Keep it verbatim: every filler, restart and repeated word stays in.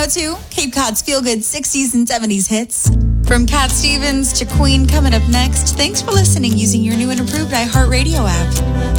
go-to, Cape Cod's feel-good sixties and seventies hits. From Cat Stevens to Queen coming up next. Thanks for listening using your new and improved iHeartRadio app.